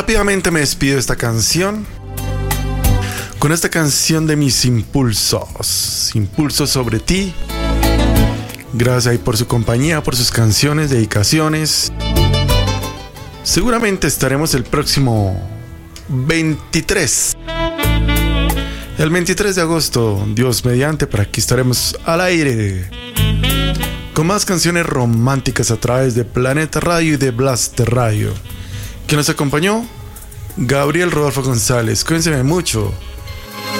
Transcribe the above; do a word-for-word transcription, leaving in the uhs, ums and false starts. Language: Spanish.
Rápidamente me despido de esta canción. Con esta canción de mis impulsos. Impulsos sobre ti. Gracias ahí por su compañía, por sus canciones, dedicaciones. Seguramente estaremos el próximo veintitrés. El veintitrés de agosto, Dios mediante, por aquí estaremos al aire con más canciones románticas a través de Planeta Radio y de Blaster Radio. ¿Quién nos acompañó? Gabriel Rodolfo González. Cuídense mucho.